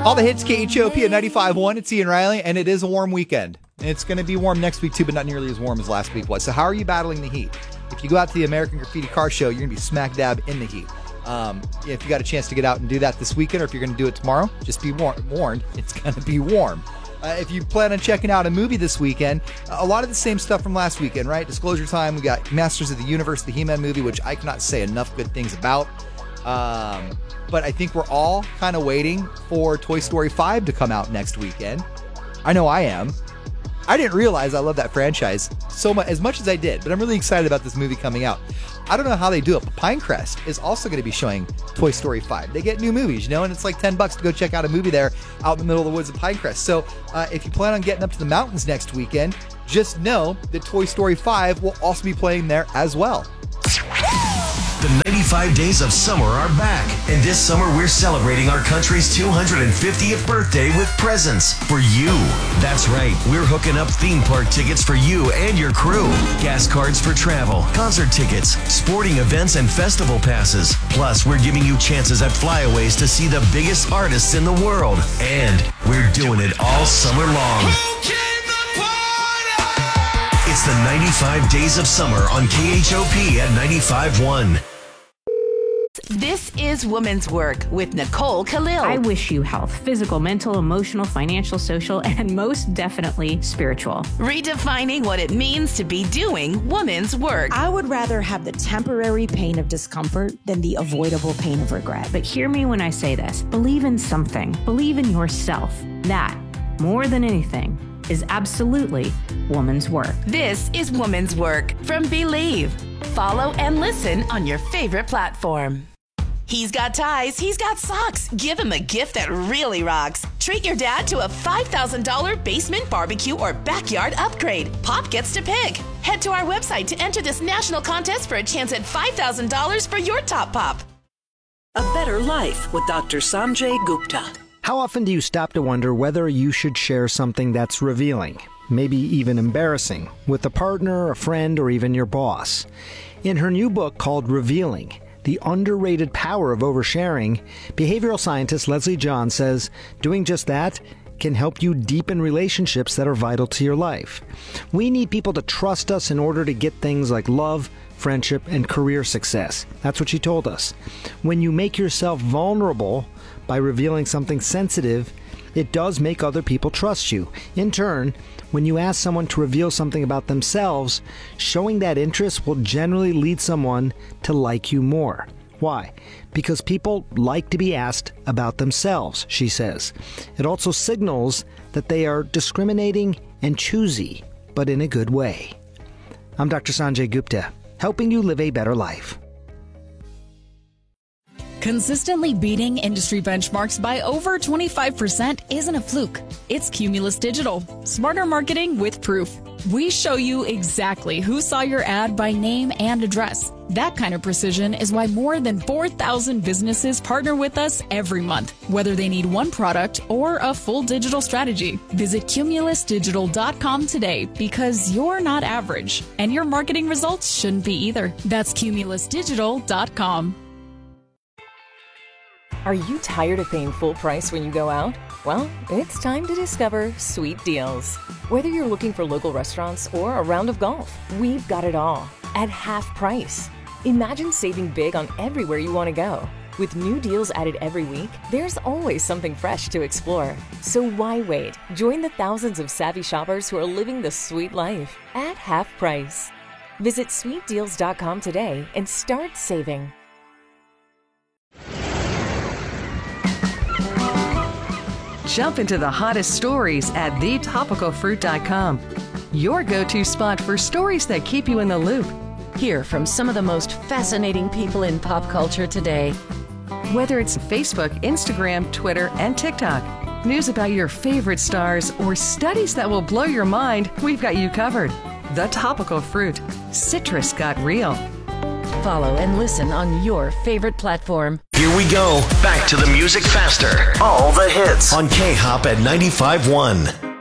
All the hits, KHOP at 95.1. It's Ian Riley, and it is a warm weekend. And it's going to be warm next week, too, but not nearly as warm as last week was. So how are you battling the heat? If you go out to the American Graffiti Car Show, you're going to be smack dab in the heat. If you got a chance to get out and do that this weekend, or if you're going to do it tomorrow, just be warned, it's going to be warm. If you plan on checking out a movie this weekend, a lot of the same stuff from last weekend, right? Disclosure time, we got Masters of the Universe, the He-Man movie, which I cannot say enough good things about. But I think we're all kind of waiting for Toy Story 5 to come out next weekend. I know I am. I didn't realize I love that franchise so much, as much as I did, but I'm really excited about this movie coming out. I don't know how they do it, but Pinecrest is also going to be showing Toy Story 5. They get new movies, and it's like $10 to go check out a movie there out in the middle of the woods of Pinecrest. So if you plan on getting up to the mountains next weekend, just know that Toy Story 5 will also be playing there as well. The 95 days of summer are back, and this summer we're celebrating our country's 250th birthday with presents for you. That's right, we're hooking up theme park tickets for you and your crew, gas cards for travel, concert tickets, sporting events, and festival passes. Plus, we're giving you chances at flyaways to see the biggest artists in the world, and we're doing it all summer long. It's the 95 days of summer on KHOP at 95.1. This is Women's Work with Nicole Khalil. I wish you health, physical, mental, emotional, financial, social, and most definitely spiritual. Redefining what it means to be doing women's work. I would rather have the temporary pain of discomfort than the avoidable pain of regret. But hear me when I say this. Believe in something. Believe in yourself. That, more than anything, is absolutely woman's work. This is Woman's Work from Believe. Follow and listen on your favorite platform. He's got ties, he's got socks. Give him a gift that really rocks. Treat your dad to a $5,000 basement barbecue or backyard upgrade. Pop gets to pick. Head to our website to enter this national contest for a chance at $5,000 for your top pop. A Better Life with Dr. Sanjay Gupta. How often do you stop to wonder whether you should share something that's revealing, maybe even embarrassing, with a partner, a friend, or even your boss? In her new book called Revealing, The Underrated Power of Oversharing, behavioral scientist Leslie John says doing just that can help you deepen relationships that are vital to your life. We need people to trust us in order to get things like love, friendship, and career success. That's what she told us. When you make yourself vulnerable by revealing something sensitive, it does make other people trust you. In turn, when you ask someone to reveal something about themselves, showing that interest will generally lead someone to like you more. Why? Because people like to be asked about themselves, she says. It also signals that they are discriminating and choosy, but in a good way. I'm Dr. Sanjay Gupta, helping you live a better life. Consistently beating industry benchmarks by over 25% isn't a fluke. It's Cumulus Digital. Smarter marketing with proof. We show you exactly who saw your ad by name and address. That kind of precision is why more than 4,000 businesses partner with us every month, whether they need one product or a full digital strategy. Visit cumulusdigital.com today because you're not average, and your marketing results shouldn't be either. That's cumulusdigital.com. Are you tired of paying full price when you go out? Well, it's time to discover Sweet Deals. Whether you're looking for local restaurants or a round of golf, we've got it all at half price. Imagine saving big on everywhere you want to go. With new deals added every week, there's always something fresh to explore. So why wait? Join the thousands of savvy shoppers who are living the sweet life at half price. Visit sweetdeals.com today and start saving. Jump into the hottest stories at thetopicalfruit.com. Your go-to spot for stories that keep you in the loop. Hear from some of the most fascinating people in pop culture today. Whether it's Facebook, Instagram, Twitter, and TikTok, news about your favorite stars, or studies that will blow your mind, we've got you covered. The Topical Fruit. Citrus got real. Follow and listen on your favorite platform. Here we go. Back to the music faster. All the hits on K-Hop at 95.1.